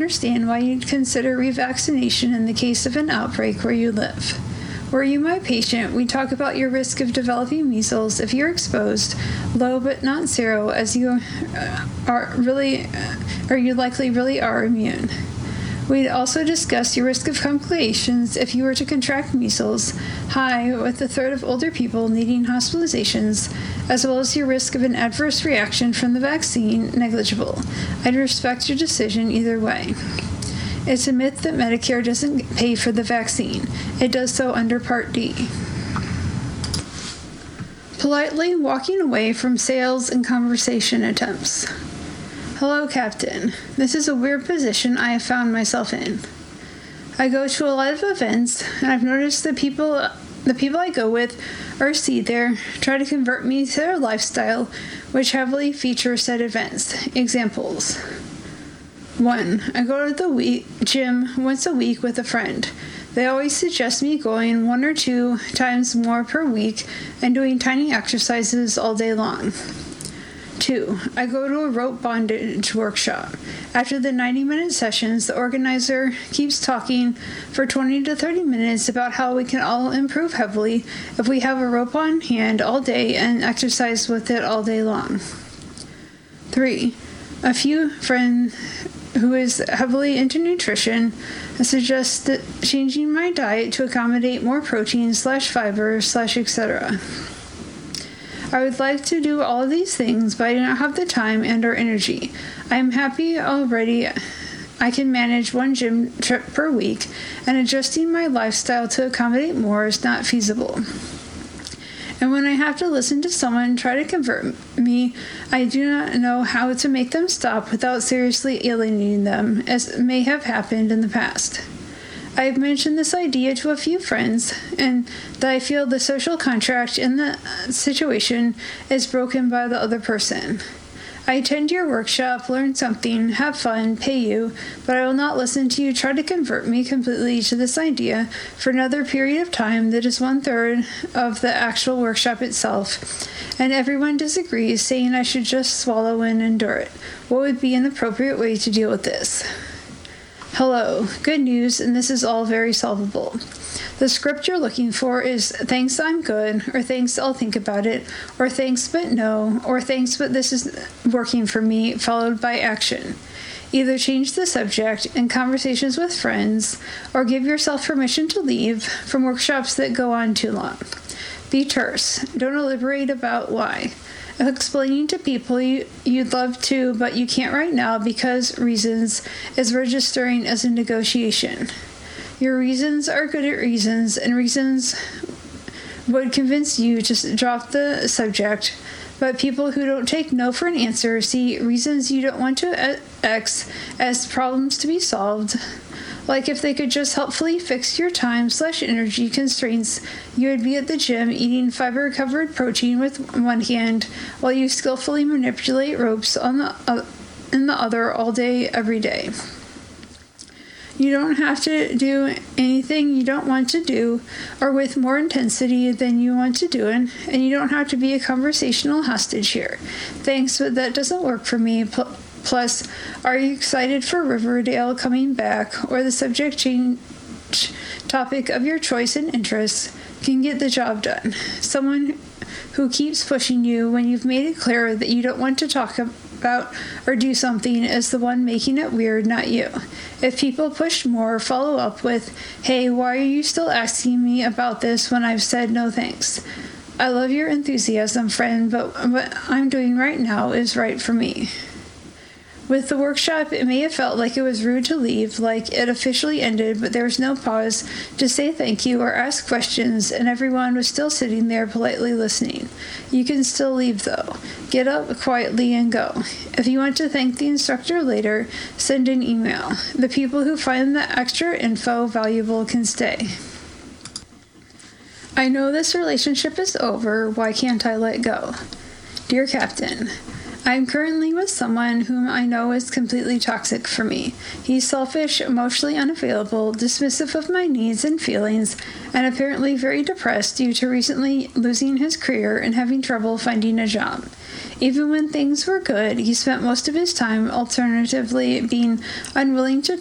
understand why you'd consider revaccination in the case of an outbreak where you live. Were you my patient, we talk about your risk of developing measles if you're exposed, low but not zero, as you you likely really are immune. We'd also discuss your risk of complications if you were to contract measles, high, with a third of older people needing hospitalizations, as well as your risk of an adverse reaction from the vaccine, negligible. I'd respect your decision either way. It's a myth that Medicare doesn't pay for the vaccine. It does so under Part D. Politely walking away from sales and conversation attempts. Hello, Captain. This is a weird position I have found myself in. I go to a lot of events, and I've noticed the people I go with or see there try to convert me to their lifestyle, which heavily features said events. Examples. 1. I go to the gym once a week with a friend. They always suggest me going 1 or 2 times more per week and doing tiny exercises all day long. 2. I go to a rope bondage workshop. After the 90-minute sessions, the organizer keeps talking for 20 to 30 minutes about how we can all improve heavily if we have a rope on hand all day and exercise with it all day long. 3. A few friends who is heavily into nutrition suggests changing my diet to accommodate more protein / fiber / etc. I would like to do all of these things, but I do not have the time and or energy. I am happy already I can manage 1 gym trip per week, and adjusting my lifestyle to accommodate more is not feasible. And when I have to listen to someone try to convert me, I do not know how to make them stop without seriously alienating them, as may have happened in the past. I have mentioned this idea to a few friends, and that I feel the social contract in the situation is broken by the other person. I attend your workshop, learn something, have fun, pay you, but I will not listen to you try to convert me completely to this idea for another period of time that is 1/3 of the actual workshop itself, and everyone disagrees, saying I should just swallow and endure it. What would be an appropriate way to deal with this? Hello, good news, and this is all very solvable. The script you're looking for is thanks I'm good, or thanks I'll think about it, or thanks but no, or thanks but this is working for me, followed by action. Either change the subject in conversations with friends, or give yourself permission to leave from workshops that go on too long. Be terse. Don't elaborate about why. Explaining to people you'd love to, but you can't right now because reasons is registering as a negotiation. Your reasons are good at reasons, and reasons would convince you to drop the subject, but people who don't take no for an answer see reasons you don't want to X as problems to be solved. Like if they could just helpfully fix your time / energy constraints, you would be at the gym eating fiber-covered protein with one hand while you skillfully manipulate ropes in the other all day, every day. You don't have to do anything you don't want to do or with more intensity than you want to do it, and you don't have to be a conversational hostage here. Thanks, but that doesn't work for me. Plus, are you excited for Riverdale coming back, or the subject change topic of your choice and interests can get the job done? Someone who keeps pushing you when you've made it clear that you don't want to talk about or do something is the one making it weird, not you. If people push more, follow up with, hey, why are you still asking me about this when I've said no thanks? I love your enthusiasm, friend, but what I'm doing right now is right for me. With the workshop, it may have felt like it was rude to leave, like it officially ended, but there was no pause to say thank you or ask questions, and everyone was still sitting there politely listening. You can still leave, though. Get up quietly and go. If you want to thank the instructor later, send an email. The people who find the extra info valuable can stay. I know this relationship is over. Why can't I let go? Dear Captain, I am currently with someone whom I know is completely toxic for me. He's selfish, emotionally unavailable, dismissive of my needs and feelings, and apparently very depressed due to recently losing his career and having trouble finding a job. Even when things were good, he spent most of his time alternatively being unwilling to